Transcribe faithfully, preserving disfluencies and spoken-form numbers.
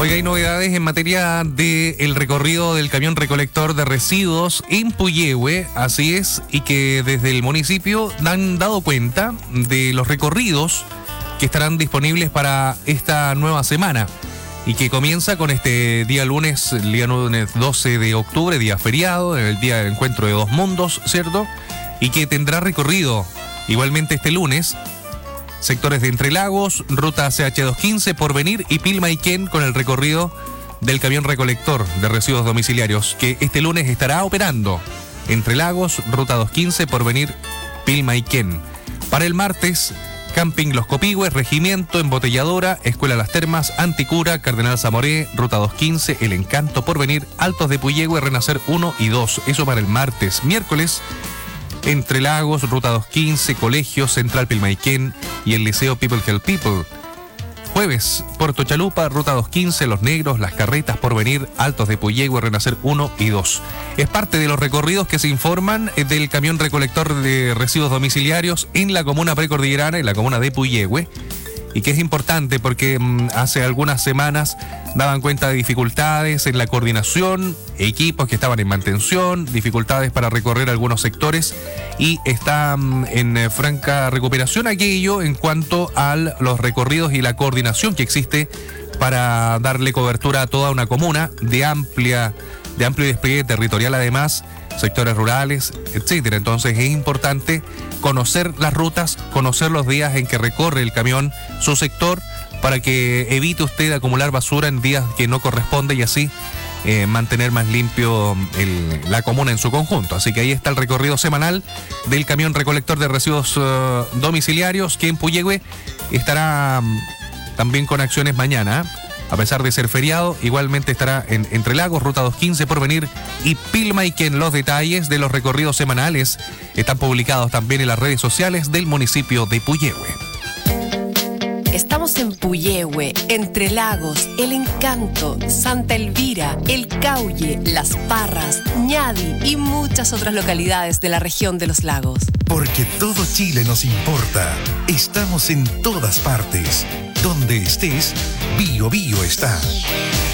Oiga, hay novedades en materia del recorrido del camión recolector de residuos en Puyehue, así es, y que desde el municipio han dado cuenta de los recorridos que estarán disponibles para esta nueva semana y que comienza con este día lunes, el día lunes doce de octubre, día feriado, el día del encuentro de dos mundos, ¿cierto? Y que tendrá recorrido igualmente este lunes. Sectores de Entre Lagos, ruta C H doscientos quince, Porvenir y Pilmaiquén con el recorrido del camión recolector de residuos domiciliarios que este lunes estará operando. Entre Lagos, ruta doscientos quince, Porvenir, Pilmaiquén. Para el martes, Camping Los Copigües, Regimiento, Embotelladora, Escuela Las Termas, Anticura, Cardenal Zamoré, ruta doscientos quince, El Encanto, Porvenir, Altos de Puyehue, Renacer uno y dos. Eso para el martes. Miércoles, Entre Lagos, ruta doscientos quince, Colegio, Central Pilmaiquén y el Liceo People Help People. Jueves, Puerto Chalupa, ruta doscientos quince, Los Negros, Las Carretas, Porvenir, Altos de Puyehue, Renacer uno y dos. Es parte de los recorridos que se informan del camión recolector de residuos domiciliarios en la comuna precordillerana, en la comuna de Puyehue, y que es importante porque mmm, hace algunas semanas daban cuenta de dificultades en la coordinación, equipos que estaban en mantención, dificultades para recorrer algunos sectores y está mmm, en eh, franca recuperación aquello en cuanto a los recorridos y la coordinación que existe para darle cobertura a toda una comuna de amplia, de amplio despliegue territorial, además sectores rurales, etcétera. Entonces es importante conocer las rutas, conocer los días en que recorre el camión su sector para que evite usted acumular basura en días que no corresponde y así eh, mantener más limpio el, la comuna en su conjunto. Así que ahí está el recorrido semanal del camión recolector de residuos uh, domiciliarios que en Puyehue estará um, también con acciones mañana. A pesar de ser feriado, igualmente estará en Entre Lagos, ruta doscientos quince, Porvenir y Pilmaiquén. Los detalles de los recorridos semanales están publicados también en las redes sociales del municipio de Puyehue. Estamos en Puyehue, Entre Lagos, El Encanto, Santa Elvira, El Cauye, Las Parras, Ñadi y muchas otras localidades de la región de los lagos. Porque todo Chile nos importa. Estamos en todas partes. Donde estés, Bio Bio está.